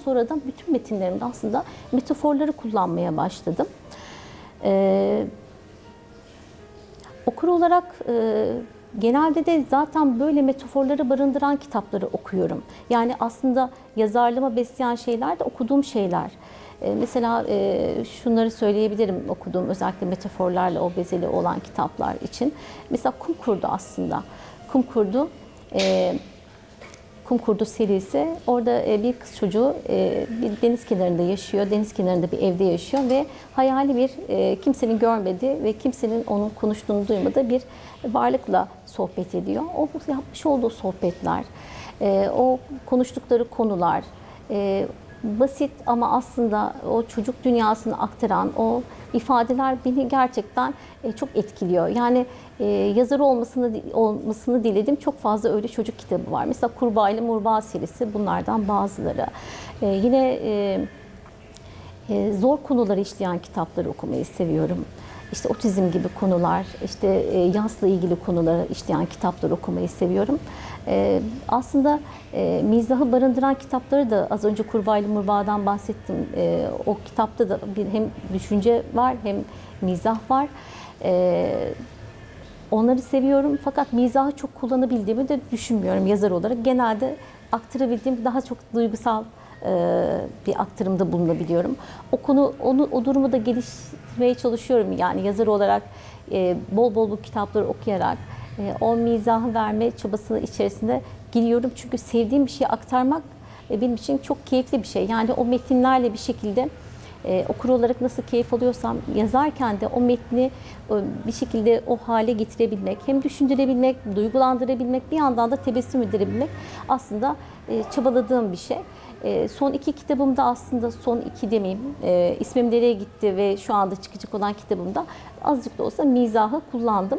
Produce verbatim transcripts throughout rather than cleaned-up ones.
sonra da bütün metinlerimde aslında metaforları kullanmaya başladım. Ee, okur olarak e, genelde de zaten böyle metaforları barındıran kitapları okuyorum. Yani aslında yazarlığıma besleyen şeyler de okuduğum şeyler. Ee, mesela e, şunları söyleyebilirim okuduğum özellikle metaforlarla obezeli olan kitaplar için. Mesela Kum Kurdu aslında. Kum Kurdu, e, Kum Kurdu serisi. Orada e, bir kız çocuğu e, bir deniz kenarında yaşıyor. Deniz kenarında bir evde yaşıyor ve hayali bir e, kimsenin görmediği ve kimsenin onun konuştuğunu duymadığı bir varlıkla sohbet ediyor. O yapmış olduğu sohbetler, e, o konuştukları konular, e, basit ama aslında o çocuk dünyasını aktaran o ifadeler beni gerçekten çok etkiliyor. Yani e, yazarı olmasını olmasını diledim. Çok fazla öyle çocuk kitabı var. Mesela Kurbağa ile Murbağa serisi bunlardan bazıları. E, yine e, e, zor konuları işleyen kitapları okumayı seviyorum. İşte otizm gibi konular, işte e, yasla ilgili konuları işleyen kitapları okumayı seviyorum. E, aslında e, mizahı barındıran kitapları da az önce Kurbağa ile Murbağa'dan bahsettim. E, o kitapta da bir hem düşünce var hem mizah var. E, onları seviyorum fakat mizahı çok kullanabildiğimi de düşünmüyorum yazar olarak. Genelde aktarabildiğim daha çok duygusal bir aktarımda bulunabiliyorum. O konu, onu, o durumu da geliştirmeye çalışıyorum. Yani yazar olarak bol bol bu kitapları okuyarak o mizahı verme çabası içerisinde giriyorum. Çünkü sevdiğim bir şeyi aktarmak benim için çok keyifli bir şey. Yani o metinlerle bir şekilde okur olarak nasıl keyif alıyorsam yazarken de o metni bir şekilde o hale getirebilmek, hem düşündürebilmek, duygulandırabilmek, bir yandan da tebessüm edebilmek aslında çabaladığım bir şey. Son iki kitabımda aslında son iki demeyeyim, ismim nereye gitti ve şu anda çıkacak olan kitabımda azıcık da olsa mizahı kullandım.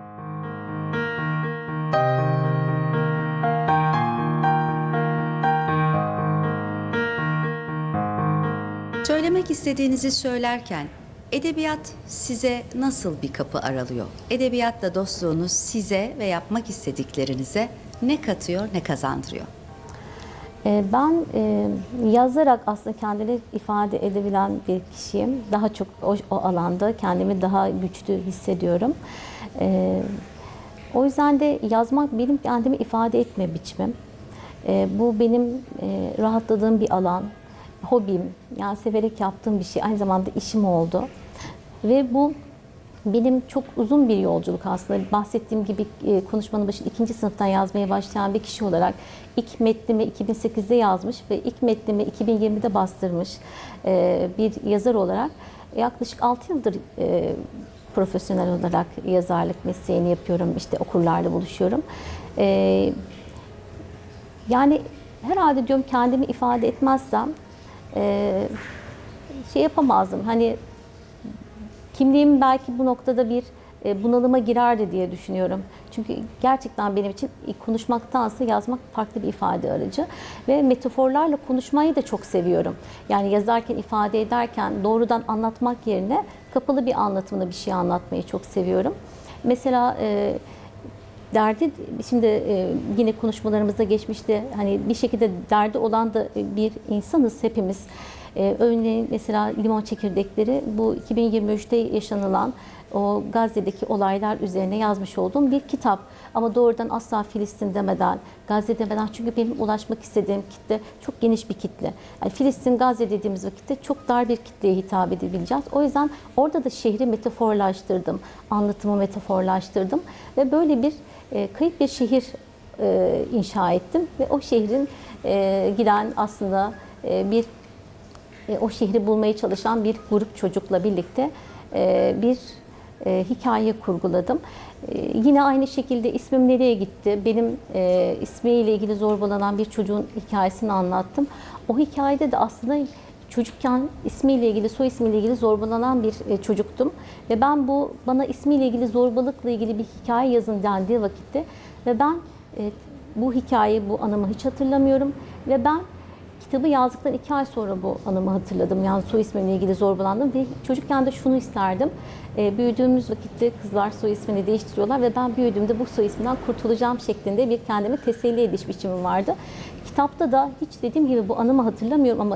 Söylemek istediğinizi söylerken edebiyat size nasıl bir kapı aralıyor? Edebiyatla dostluğunuz size ve yapmak istediklerinize ne katıyor, ne kazandırıyor? Ben yazarak aslında kendini ifade edebilen bir kişiyim. Daha çok o, o alanda kendimi daha güçlü hissediyorum. O yüzden de yazmak benim kendimi ifade etme biçimim. Bu benim rahatladığım bir alan. Hobim, yani severek yaptığım bir şey, aynı zamanda işim oldu. Ve bu benim çok uzun bir yolculuk aslında. Bahsettiğim gibi konuşmanın başında ikinci sınıftan yazmaya başlayan bir kişi olarak ilk metnimi iki bin sekizde yazmış ve ilk metnimi iki bin yirmide bastırmış bir yazar olarak yaklaşık altı yıldır profesyonel olarak yazarlık mesleğini yapıyorum. İşte okurlarla buluşuyorum. Yani herhalde diyorum kendimi ifade etmezsem Ee, şey yapamazdım. Hani kimliğim belki bu noktada bir e, bunalıma girerdi diye düşünüyorum. Çünkü gerçekten benim için konuşmaktansa yazmak farklı bir ifade aracı ve metaforlarla konuşmayı da çok seviyorum. Yani yazarken, ifade ederken doğrudan anlatmak yerine kapalı bir anlatımla bir şey anlatmayı çok seviyorum. Mesela e, derdi, şimdi e, yine konuşmalarımızda geçmişti, hani bir şekilde derdi olan da bir insanız hepimiz. E, örneğin mesela Limon Çekirdekleri, bu iki bin yirmi üçte yaşanılan o Gazze'deki olaylar üzerine yazmış olduğum bir kitap. Ama doğrudan asla Filistin demeden, Gazze demeden, çünkü benim ulaşmak istediğim kitle çok geniş bir kitle. Yani Filistin, Gazze dediğimiz vakitte çok dar bir kitleye hitap edebileceğiz. O yüzden orada da şehri metaforlaştırdım, anlatımı metaforlaştırdım ve böyle bir e, kayıp bir şehir e, inşa ettim ve o şehrin e, giden aslında e, bir e, o şehri bulmaya çalışan bir grup çocukla birlikte e, bir e, hikaye kurguladım. E, yine aynı şekilde ismim nereye gitti? Benim e, ismiyle ilgili zorbalanan bir çocuğun hikayesini anlattım. O hikayede de aslında çocukken ismiyle ilgili, soy ismiyle ilgili zorbalanan bir e, çocuktum. Ve ben bu, bana ismiyle ilgili zorbalıkla ilgili bir hikaye yazın dendiği vakitte ve ben e, bu hikayeyi, bu anımı hiç hatırlamıyorum ve ben kitabı yazdıktan iki ay sonra bu anımı hatırladım. Yani soy ismimle ilgili zorbalandım ve çocukken de şunu isterdim. E, büyüdüğümüz vakitte kızlar soy ismini değiştiriyorlar ve ben büyüdüğümde bu soy isminden kurtulacağım şeklinde bir kendimi teselli ediş biçimim vardı. Kitapta da hiç dediğim gibi bu anımı hatırlamıyorum ama